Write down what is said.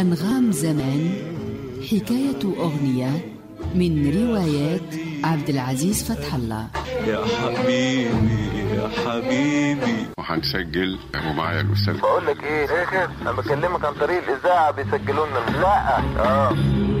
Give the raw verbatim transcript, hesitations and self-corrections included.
أنغام زمان، حكاية أغنية من روايات عبد العزيز فتح الله. يا حبيبي يا حبيبي. وهنسجل ومعايا الأستاذ. بقول لك ايه ايه كده، انا بكلمك عن طريق الإذاعة بيسجلوا لنا. لا اه